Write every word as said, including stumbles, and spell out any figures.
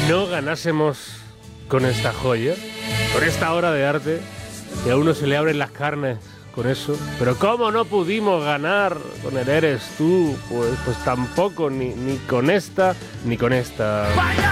no ganásemos con esta joya, con esta obra de arte, que a uno se le abren las carnes con eso. Pero ¿cómo no pudimos ganar con el Eres Tú? Pues, pues tampoco, ni, ni con esta, ni con esta.